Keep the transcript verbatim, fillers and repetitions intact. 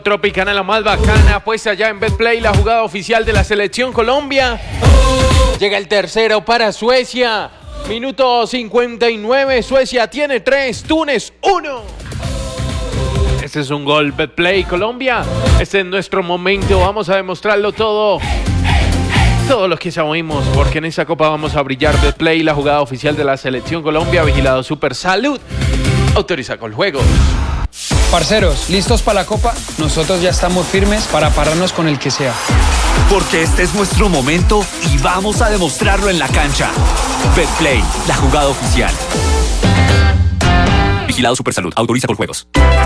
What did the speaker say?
Tropicana, la más bacana, pues allá en Betplay, la jugada oficial de la selección Colombia. Llega el tercero para Suecia. Minuto cincuenta y nueve, Suecia tiene tres, Túnez uno. Este es un gol, Betplay Colombia. Este es nuestro momento, vamos a demostrarlo todo. Todo lo que sabemos, porque en esta copa vamos a brillar. Betplay, la jugada oficial de la selección Colombia, vigilado Super Salud. Autoriza con juegos. Parceros, ¿listos para la copa? Nosotros ya estamos firmes para pararnos con el que sea. Porque este es nuestro momento y vamos a demostrarlo en la cancha. Betplay, la jugada oficial. Vigilado Supersalud. Autoriza con juegos.